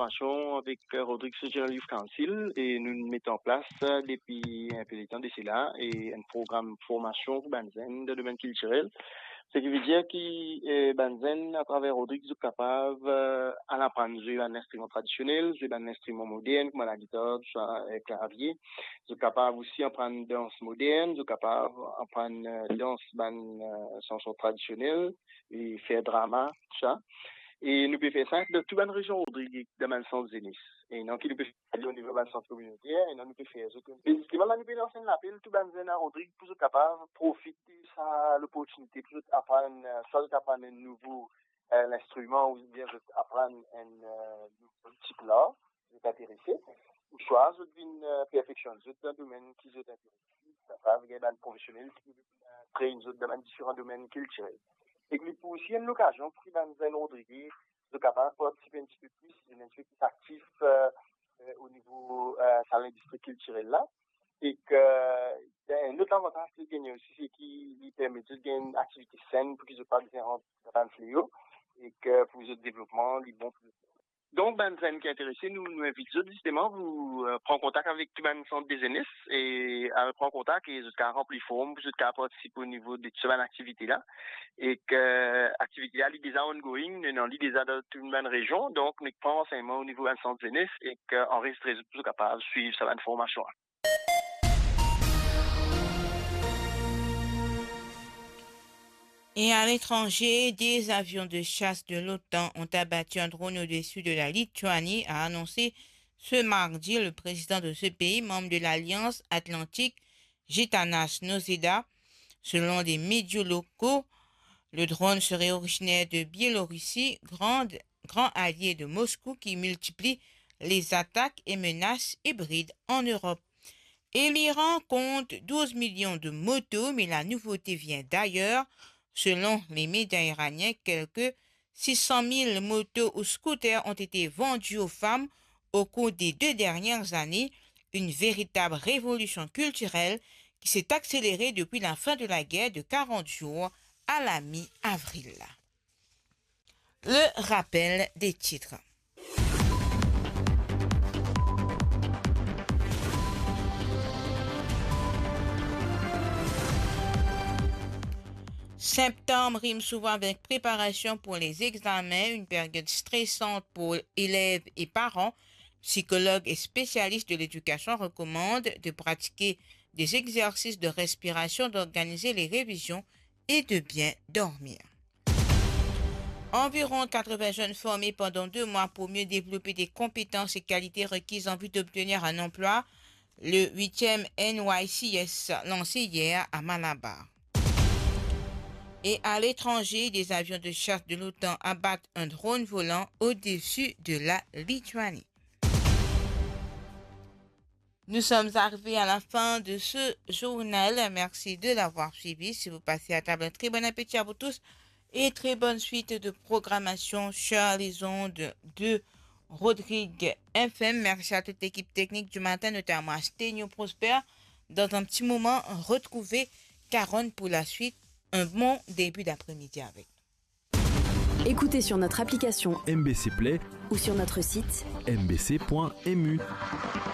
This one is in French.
collaboration avec Rodrigues Regional Youth Council et nous mettons en place depuis un peu de temps d'ici là et un programme formation pour Banzen de domaine culturel. Ce qui veut dire que Banzen, à travers Rodrigues, est capable d'apprendre à jouer un instrument traditionnel, jouer un instrument moderne comme la guitare, le clavier. Est capable aussi d'apprendre danse moderne, est capable d'apprendre danse chanson traditionnelle et faire drama, tout ça. Et nous pouvons faire ça dans toute la région Rodrigue, dans le centre Zénis. Et donc, nous pouvons aller au niveau de centre communautaire, et nous pouvons faire ça. Et justement, là, nous pouvons lancer l'appel, tout le monde à Rodrigue, pour être capable de profiter de l'opportunité, pour apprendre, soit d'apprendre un nouveau instrument, ou bien d'apprendre un nouveau type là, qui est intéressé, ou soit de perfectionner dans un domaine qui est intéressé. Ça va avec un professionnel qui traîne dans différents domaines culturels. Et puis, pour aussi une occasion pour Banzen Rodrigues de capable de participer un petit peu plus, un petit peu plus actif au niveau de l'industrie culturelle là. Et que un autre avantage qu'il gagne aussi, c'est qu'il permet de gagner une activité saine pour qu'ils soient pas différents fléaux et que pour le développement, les bons. Donc, Banzen qui est intéressé, nous invitons justement vous prendre contact avec tout le centre des NS et à prendre contact et jusqu'à remplir forme, jusqu'à participer au niveau de cette activité là. Et que l'activité là, est déjà ongoing, nous est déjà dans toute une région, donc nous prenons enseignement au niveau du centre NS et qu'on reste très capable de suivre cette information. Et à l'étranger, des avions de chasse de l'OTAN ont abattu un drone au-dessus de la Lituanie, a annoncé ce mardi le président de ce pays, membre de l'Alliance Atlantique, Gitanas Nausėda. Selon des médias locaux, le drone serait originaire de Biélorussie, grand allié de Moscou qui multiplie les attaques et menaces hybrides en Europe. Et l'Iran compte 12 millions de motos, mais la nouveauté vient d'ailleurs. Selon les médias iraniens, quelques 600 000 motos ou scooters ont été vendus aux femmes au cours des 2 dernières années, une véritable révolution culturelle qui s'est accélérée depuis la fin de la guerre de 40 jours à la mi-avril. Le rappel des titres. Septembre rime souvent avec préparation pour les examens, une période stressante pour élèves et parents. Psychologues et spécialistes de l'éducation recommandent de pratiquer des exercices de respiration, d'organiser les révisions et de bien dormir. Environ 80 jeunes formés pendant 2 mois pour mieux développer des compétences et qualités requises en vue d'obtenir un emploi. Le 8e NYCS lancé hier à Malabar. Et à l'étranger, des avions de chasse de l'OTAN abattent un drone volant au-dessus de la Lituanie. Nous sommes arrivés à la fin de ce journal. Merci de l'avoir suivi. Si vous passez à table, un très bon appétit à vous tous et très bonne suite de programmation sur les ondes de Rodrigue FM. Merci à toute l'équipe technique du matin, notamment à Sténio Prosper. Dans un petit moment, retrouvez Caronne pour la suite. Un bon début d'après-midi avec nous. Écoutez sur notre application MBC Play ou sur notre site mbc.mu.